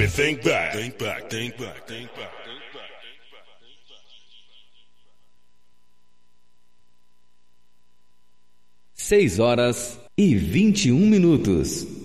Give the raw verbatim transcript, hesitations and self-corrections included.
Think back, think back, think back, think back. Seis horas e vinte e um minutos.